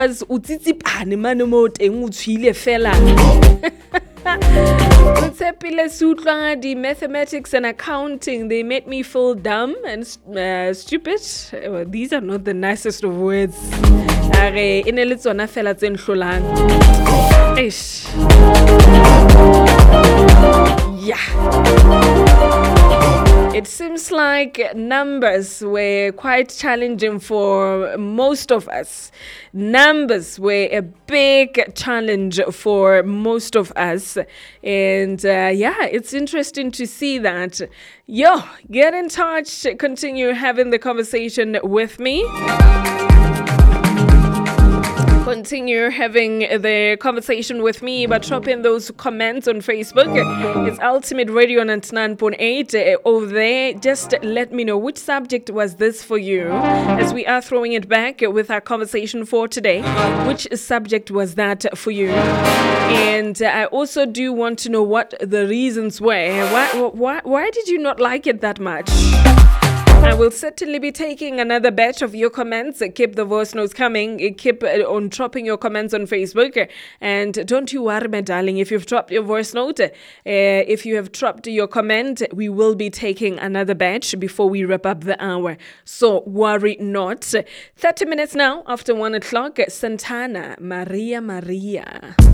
As utsitsipane mane mo teng o tshwile fela. The mathematics and accounting, they made me feel dumb and stupid. Well, these are not the nicest of words. It seems like numbers were quite challenging for most of us. Numbers were a big challenge for most of us. And it's interesting to see that. Get in touch. Continue having the conversation with me. Continue having the conversation with me by dropping those comments on Facebook. It's Ultimate Radio 99.8 over there. Just let me know which subject was this for you, as we are throwing it back with our conversation for today. Which subject was that for you? And I also do want to know what the reasons were. Why did you not like it that much? I will certainly be taking another batch of your comments. Keep the voice notes coming. Keep on dropping your comments on Facebook. And don't you worry, my darling, if you've dropped your voice note, if you have dropped your comment, we will be taking another batch before we wrap up the hour. So worry not. 30 minutes now after 1 o'clock, Santana, Maria Maria.